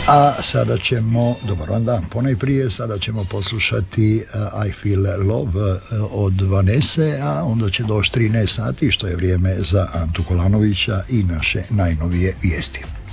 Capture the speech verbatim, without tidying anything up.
A sada ćemo, dobar vam dan, ponajprije sada ćemo poslušati uh, I Feel Love uh, od Vanese, a onda će doći trinaest sati, što je vrijeme za Antu Kolanovića i naše najnovije vijesti.